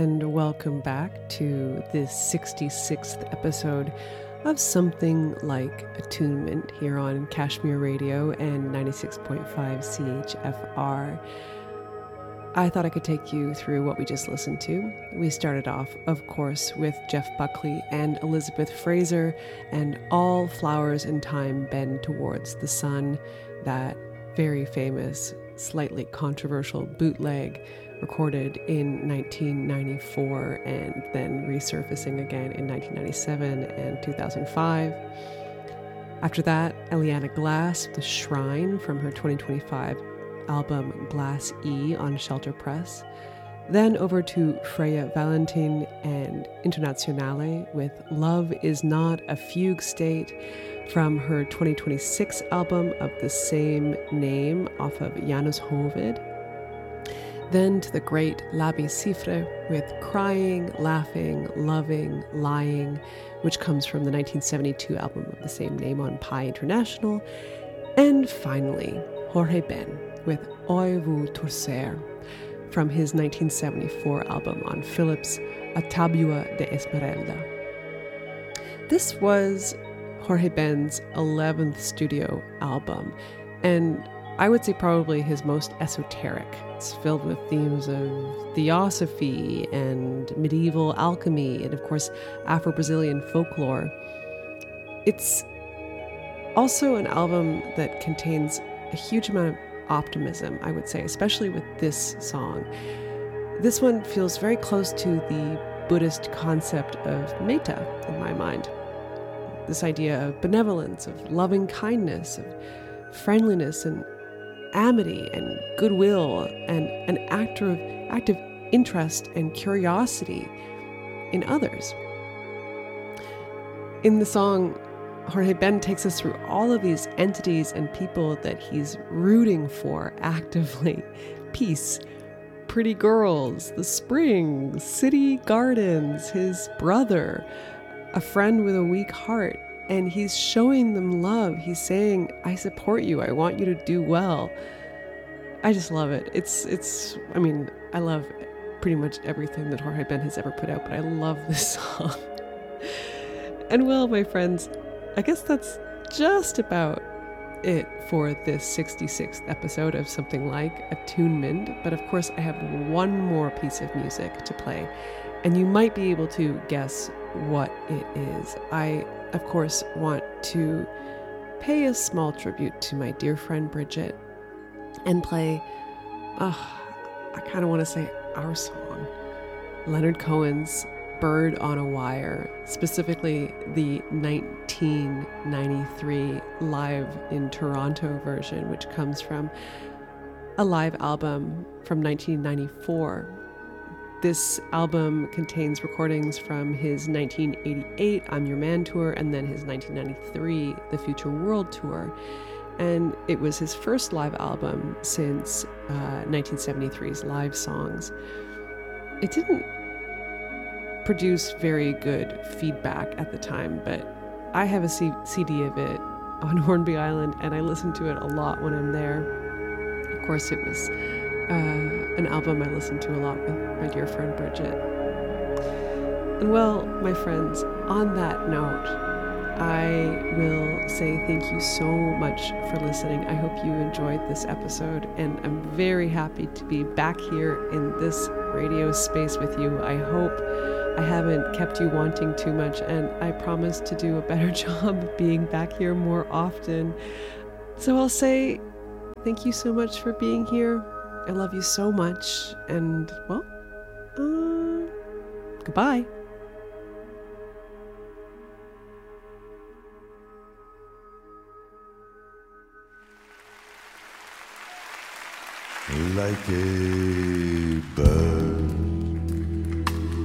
And welcome back to this 66th episode of Something Like Attunement here on Kashmir Radio and 96.5 CHFR. I thought I could take you through what we just listened to. We started off, of course, with Jeff Buckley and Elizabeth Fraser and All Flowers in Time Bend Towards the Sun, that very famous, slightly controversial bootleg recorded in 1994 and then resurfacing again in 1997 and 2005. After that, Eliana Glass, The Shrine, from her 2025 album Glass E on Shelter Press. Then over to Freya Valentin and Internationale with Love Is Not a Fugue State from her 2026 album of the same name off of Janus Hovid. Then to the great Labi Siffre with Crying, Laughing, Loving, Lying, which comes from the 1972 album of the same name on Pi International. And finally, Jorge Ben with Oi Vous Torcer from his 1974 album on Philips, A Tabua de Esmeralda. This was Jorge Ben's 11th studio album, and I would say probably his most esoteric. It's filled with themes of theosophy and medieval alchemy and, of course, Afro-Brazilian folklore. It's also an album that contains a huge amount of optimism, I would say, especially with this song. This one feels very close to the Buddhist concept of metta in my mind. This idea of benevolence, of loving kindness, of friendliness and amity and goodwill, and an active interest and curiosity in others. In the song, Jorge Ben takes us through all of these entities and people that he's rooting for actively. Peace, pretty girls, the spring, city gardens, his brother, a friend with a weak heart. And he's showing them love. He's saying, I support you. I want you to do well. I just love it. I love pretty much everything that Jorge Ben has ever put out, but I love this song. And well, my friends, I guess that's just about it for this 66th episode of Something Like Attunement. But of course, I have one more piece of music to play, and you might be able to guess what it is. I, of course, want to pay a small tribute to my dear friend Bridget and play, I kind of want to say our song, Leonard Cohen's Bird on a Wire, specifically the 1993 live in Toronto version, which comes from a live album from 1994. This album contains recordings from his 1988 I'm Your Man tour and then his 1993 The Future World tour. And it was his first live album since 1973's Live Songs. It didn't produce very good feedback at the time, but I have a CD of it on Hornby Island and I listen to it a lot when I'm there. Of course, it was an album I listened to a lot with my dear friend Bridget. And well, my friends, on that note, I will say thank you so much for listening. I hope you enjoyed this episode, and I'm very happy to be back here in this radio space with you. I hope I haven't kept you wanting too much, and I promise to do a better job of being back here more often. So I'll say thank you so much for being here. I love you so much, and, well, goodbye. Like a